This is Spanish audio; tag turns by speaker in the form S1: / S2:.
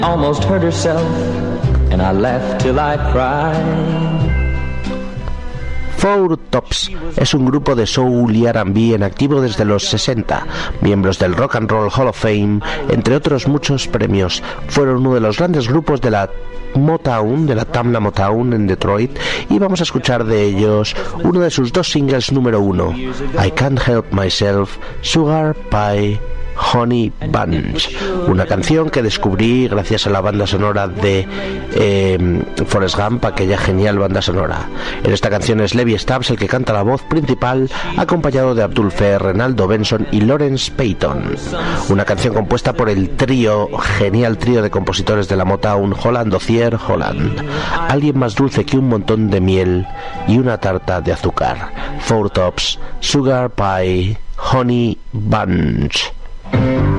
S1: Almost hurt herself, and I laughed till I cried.
S2: Four Tops es un grupo de soul y R&B en activo desde los 60, miembros del Rock and Roll Hall of Fame, entre otros muchos premios. Fueron uno de los grandes grupos de la Motown, de la Tamla Motown en Detroit, y vamos a escuchar de ellos uno de sus 2 singles número 1, I Can't Help Myself, Sugar Pie Honey Bunch, una canción que descubrí gracias a la banda sonora de Forrest Gump, aquella genial banda sonora. En esta canción es Levi Stubbs el que canta la voz principal, acompañado de Abdul Fer, Renaldo Benson y Lawrence Payton. Una canción compuesta por el genial trío de compositores de la Motown, Holland Dozier Holland. Alguien más dulce que un montón de miel y una tarta de azúcar. Four Tops, Sugar Pie Honey Bunch.